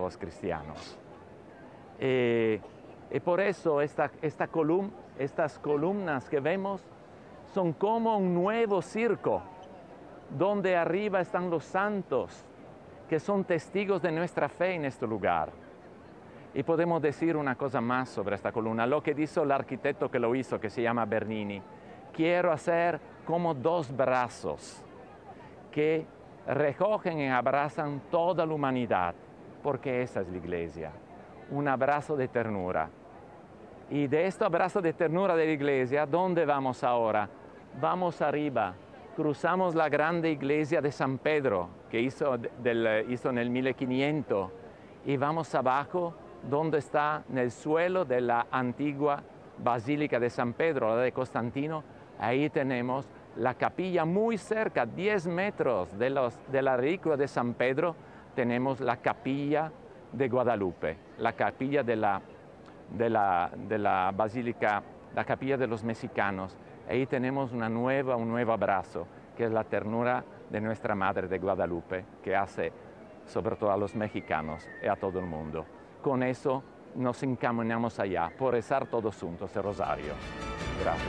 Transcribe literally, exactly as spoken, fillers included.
los cristianos. Y, y por eso esta, esta colum, estas columnas que vemos son como un nuevo circo, donde arriba están los santos, que son testigos de nuestra fe en este lugar. Y podemos decir una cosa más sobre esta columna, lo que dijo el arquitecto que lo hizo, que se llama Bernini. Quiero hacer como dos brazos que recogen y abrazan toda la humanidad, porque esa es la iglesia, un abrazo de ternura. Y de este abrazo de ternura de la iglesia, ¿dónde vamos ahora? Vamos arriba, cruzamos la grande iglesia de San Pedro, que hizo, del, hizo en el mil quinientos, y vamos abajo, donde está en el suelo de la antigua Basílica de San Pedro, la de Constantino. Ahí tenemos la capilla muy cerca, diez metros de, los, de la reliquia de San Pedro, tenemos la capilla de Guadalupe, la capilla de la, de la, de la Basílica, la capilla de los mexicanos. Ahí tenemos una nueva, un nuevo abrazo, que es la ternura de nuestra Madre de Guadalupe, que hace sobre todo a los mexicanos y a todo el mundo. Con eso nos encaminamos allá, por rezar todos juntos el rosario. Gracias.